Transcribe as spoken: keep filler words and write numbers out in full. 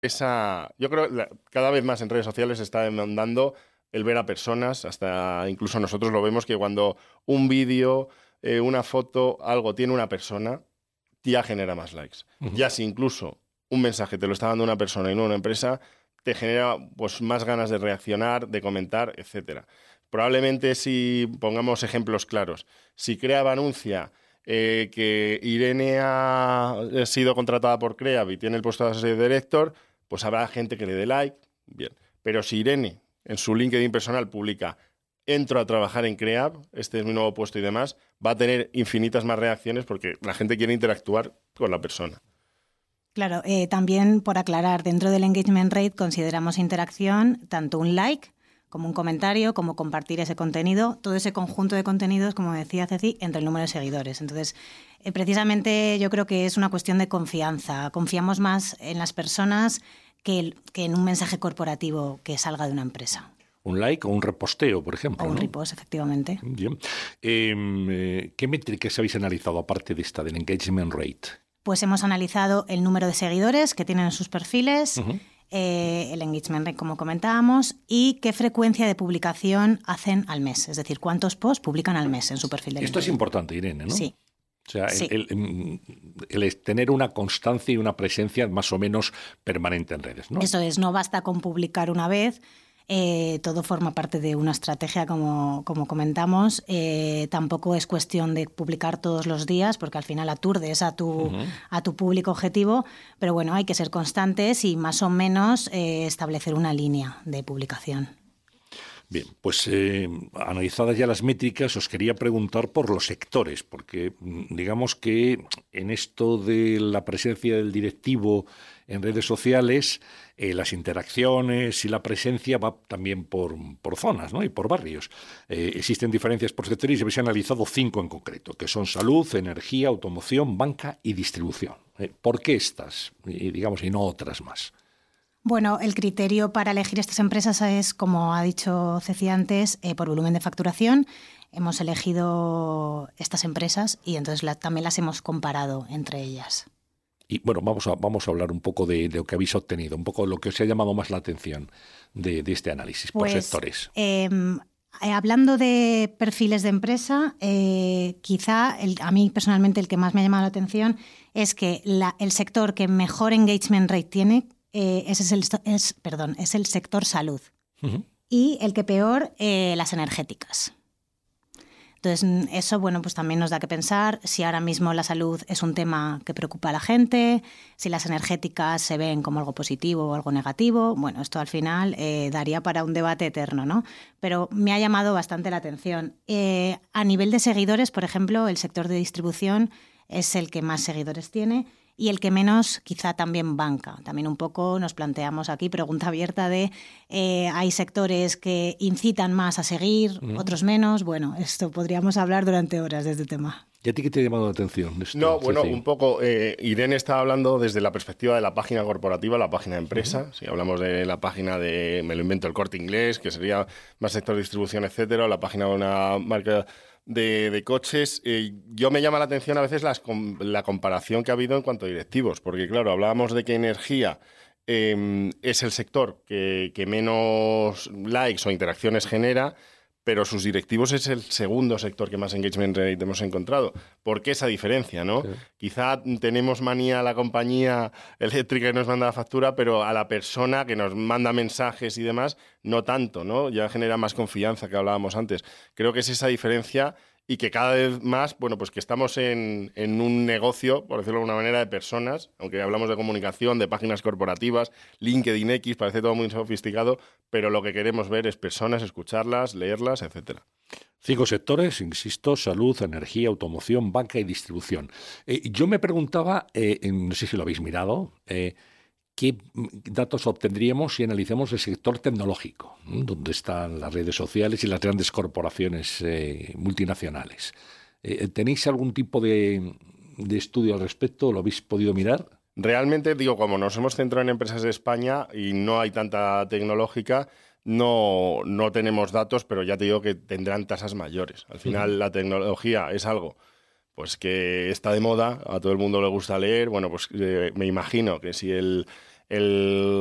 esa, yo creo que cada vez más en redes sociales se está demandando el ver a personas, hasta incluso nosotros lo vemos que cuando un vídeo, eh, una foto, algo tiene una persona, ya genera más likes. Uh-huh. Ya si incluso un mensaje te lo está dando una persona y no una empresa, te genera pues más ganas de reaccionar, de comentar, etcétera. Probablemente si pongamos ejemplos claros, si Creab anuncia eh, que Irene ha sido contratada por Creab y tiene el puesto de associate director, pues habrá gente que le dé like, bien. Pero si Irene en su LinkedIn personal publica entro a trabajar en Creab, este es mi nuevo puesto y demás, va a tener infinitas más reacciones porque la gente quiere interactuar con la persona. Claro, eh, también por aclarar, dentro del engagement rate consideramos interacción tanto un like como un comentario, como compartir ese contenido, todo ese conjunto de contenidos, como decía Ceci, entre el número de seguidores. Entonces, eh, precisamente yo creo que es una cuestión de confianza. Confiamos más en las personas que, el, que en un mensaje corporativo que salga de una empresa. Un like o un reposteo, por ejemplo. O un ¿no? repost, efectivamente. Bien. Eh, ¿Qué métricas habéis analizado, aparte de esta, del engagement rate? Pues hemos analizado el número de seguidores que tienen en sus perfiles, uh-huh. eh, el engagement rate, como comentábamos, y qué frecuencia de publicación hacen al mes. Es decir, cuántos posts publican al mes en su perfil de LinkedIn. Esto es importante, Irene, ¿no? Sí. O sea, sí. el, el, el tener una constancia y una presencia más o menos permanente en redes, ¿no? Eso es, no basta con publicar una vez. Eh, todo forma parte de una estrategia, como, como comentamos. Eh, tampoco es cuestión de publicar todos los días, porque al final aturdes a tu, uh-huh. a tu público objetivo. Pero bueno, hay que ser constantes y más o menos eh, establecer una línea de publicación. Bien, pues eh, analizadas ya las métricas, os quería preguntar por los sectores, porque digamos que en esto de la presencia del directivo en redes sociales, eh, las interacciones y la presencia va también por, por zonas, ¿no? Y por barrios. Eh, existen diferencias por sectores y habéis analizado cinco en concreto, que son salud, energía, automoción, banca y distribución. Eh, ¿Por qué estas, y, digamos, y no otras más? Bueno, el criterio para elegir estas empresas es, como ha dicho Ceci antes, eh, por volumen de facturación. Hemos elegido estas empresas y entonces la, también las hemos comparado entre ellas. Y bueno, vamos a, vamos a hablar un poco de, de lo que habéis obtenido, un poco de lo que os ha llamado más la atención de, de este análisis pues, por sectores. Eh, eh, hablando de perfiles de empresa, eh, quizá el, a mí personalmente el que más me ha llamado la atención es que la, el sector que mejor engagement rate tiene Eh, ese es el, es, perdón, es el sector salud. Uh-huh. Y el que peor, eh, las energéticas. Entonces, eso bueno, pues también nos da que pensar si ahora mismo la salud es un tema que preocupa a la gente, si las energéticas se ven como algo positivo o algo negativo. Bueno, esto al final eh, daría para un debate eterno, ¿no? Pero me ha llamado bastante la atención. Eh, a nivel de seguidores, por ejemplo, el sector de distribución es el que más seguidores tiene. Y el que menos, quizá también banca. También un poco nos planteamos aquí, pregunta abierta de eh, hay sectores que incitan más a seguir, mm. otros menos. Bueno, esto podríamos hablar durante horas de este tema. ¿Y a ti qué te ha llamado la atención? Esto, no, bueno, Ceci? un poco, eh, Irene estaba hablando desde la perspectiva de la página corporativa, la página de empresa. Uh-huh. Si hablamos de la página de, me lo invento, el Corte Inglés, que sería más sector de distribución, etcétera, o la página de una marca de, de coches, eh, yo me llama la atención a veces las, la comparación que ha habido en cuanto a directivos, porque claro, hablábamos de que energía eh, es el sector que, que menos likes o interacciones genera, pero sus directivos es el segundo sector que más engagement rate hemos encontrado. ¿Por qué esa diferencia, no? Sí. Quizá tenemos manía a la compañía eléctrica que nos manda la factura, pero a la persona que nos manda mensajes y demás, no tanto, ¿no? Ya genera más confianza, que hablábamos antes. Creo que es esa diferencia y que cada vez más, bueno, pues que estamos en, en un negocio, por decirlo de alguna manera, de personas, aunque hablamos de comunicación, de páginas corporativas, LinkedIn X, parece todo muy sofisticado, pero lo que queremos ver es personas, escucharlas, leerlas, etcétera. Cinco sectores, insisto, salud, energía, automoción, banca y distribución. Eh, yo me preguntaba, eh, no sé si lo habéis mirado, eh, ¿qué datos obtendríamos si analizamos el sector tecnológico, ¿no? Donde están las redes sociales y las grandes corporaciones eh, multinacionales? Eh, ¿Tenéis algún tipo de, de estudio al respecto? ¿Lo habéis podido mirar? Realmente, digo, como nos hemos centrado en empresas de España y no hay tanta tecnológica, no, no tenemos datos, pero ya te digo que tendrán tasas mayores. Al final, uh-huh. la tecnología es algo pues que está de moda, a todo el mundo le gusta leer. Bueno, pues eh, me imagino que si el el